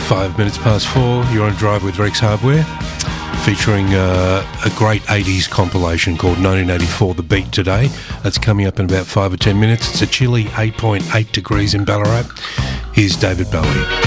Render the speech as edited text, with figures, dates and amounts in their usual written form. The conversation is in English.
5 minutes past 4. You're on Drive with Rex Hardware, featuring a great 80s compilation called 1984 The Beat today. That's coming up in about 5 or 10 minutes. It's a chilly 8.8 degrees in Ballarat. Here's David Bowie.